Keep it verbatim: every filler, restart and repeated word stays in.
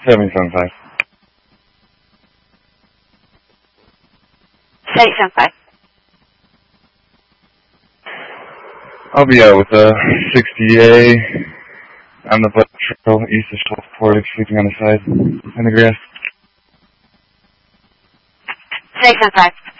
seven seven five. seven seven five. I'll be out with a sixty A on the butt trail east of Shelfport, sleeping on the side in the grass. seven seven five.